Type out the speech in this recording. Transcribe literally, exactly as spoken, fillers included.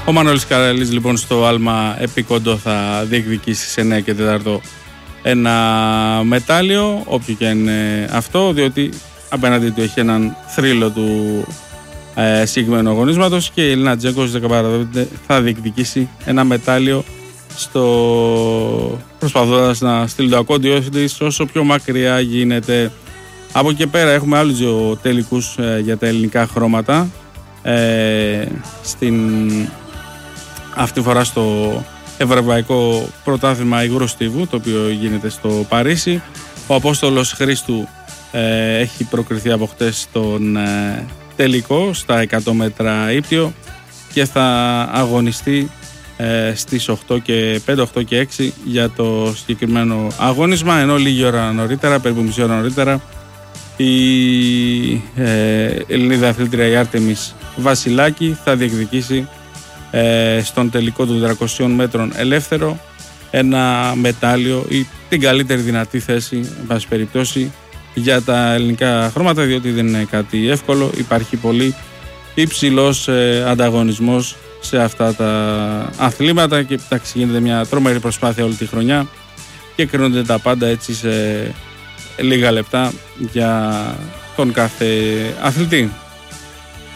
Ο Μανώλης Καραλής λοιπόν στο άλμα επικόντο θα διεκδικήσει σε εννέα και τέσσερα ένα μετάλλιο, όποιο και είναι αυτό, διότι απέναντι του έχει έναν θρύλο του ε, συγκεκριμένου αγωνίσματος και η Ελίνα Τζέγκο θα διεκδικήσει ένα μετάλλιο στο... προσπαθώντας να στείλει το ακόντιό της όσο πιο μακριά γίνεται. Από εκεί και πέρα έχουμε άλλους δύο τελικούς ε, για τα ελληνικά χρώματα ε, στην... αυτή φορά στο Ευρωπαϊκό Πρωτάθλημα Υγρού Στίβου, το οποίο γίνεται στο Παρίσι. Ο Απόστολος Χρήστου ε, έχει προκριθεί από χτες στον ε, τελικό στα εκατό μέτρα ύπτιο και θα αγωνιστεί ε, στις οκτώ και πέντε, οκτώ και έξι για το συγκεκριμένο αγώνισμα, ενώ λίγη ώρα νωρίτερα, περίπου μισή ώρα νωρίτερα, η ε, Ελληνίδα αθλήτρια η Άρτεμις Βασιλάκη θα διεκδικήσει ε, στον τελικό των τετρακοσίων μέτρων ελεύθερο ένα μετάλλιο ή την καλύτερη δυνατή θέση, εν πάση περιπτώσει, για τα ελληνικά χρώματα, διότι δεν είναι κάτι εύκολο. Υπάρχει πολύ υψηλός ε, ανταγωνισμός σε αυτά τα αθλήματα και εντάξει, γίνεται μια τρομερή προσπάθεια όλη τη χρονιά και κρίνονται τα πάντα έτσι σε λίγα λεπτά για τον κάθε αθλητή.